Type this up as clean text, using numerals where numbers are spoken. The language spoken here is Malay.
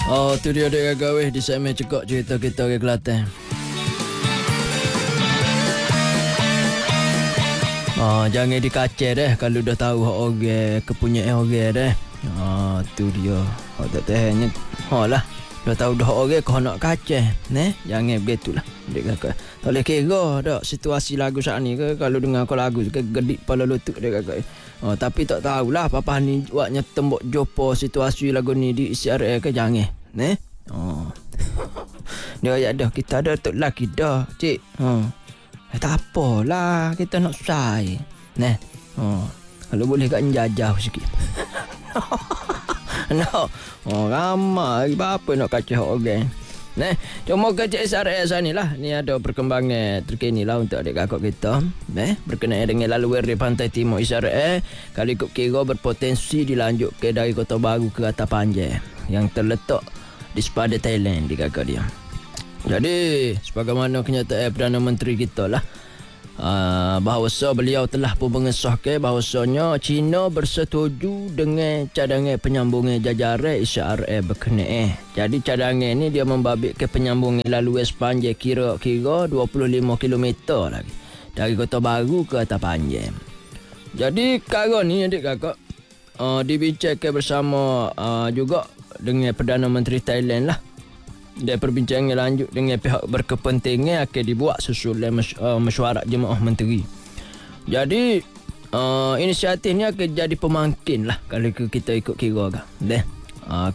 Oh, tu dia gawe di segmen cekok cerita kita ke Kelantan. Oh, jangan dikacau deh kalau dah tahu orang kepunyaan orang deh. Oh, tu dia. Oh, tak tahannya. Oh lah. Dah tahu dah orang kau nak kacau. Neh, jangan begitulah. Dek kakak. Tak boleh kira dak situasi lagu saat ni ke kalau dengar kau lagu ke gedik kepala lutut dek kakak. Oh, tapi tak tahulah papa ni buatnya tembok jopo situasi lagu ni di CRA ke jangan. Neh. Oh. Dia ada kita ada tok laki dah, cik. Tak apalah, kita nak susah. Neh. Oh. Kalau boleh kat jajah sikit. No. Oh, ramai apa nak kacau orang. Nah, cuma kecik SRS ni lah. Ni ada perkembangan terkini lah untuk adik kakak kita. Berkenaan dengan laluan di pantai timur SRS. Kalau ikut kira berpotensi dilanjut ke dari Kota Baru ke Atas Panjang yang terletak di sepadan Thailand di kakak dia. Jadi, sebagaimana kenyataan Perdana Menteri kita lah. Bahawasa beliau telah pun mengesahkan bahawasanya China bersetuju dengan cadangan penyambungan jajaran SRA berkenaan. Jadi cadangan ni dia membabitkan penyambungan laluan sepanjang kira-kira 25 km lagi dari Kota Baru ke Atas Panjang. Jadi perkara ni adik kakak dibicarakan bersama juga dengan Perdana Menteri Thailand lah. Dan perbincangan lanjut dengan pihak berkepentingan akan dibuat susulan mesyuarat jemaah menteri. Jadi inisiatif ni akan jadi pemangkin lah kalau kita ikut kira kan.